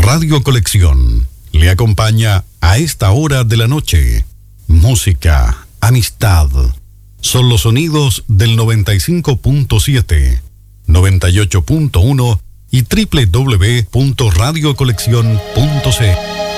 Radio Colección le acompaña a esta hora de la noche. Música, amistad. Son los sonidos del 95.7, 98.1 y www.radiocoleccion.c.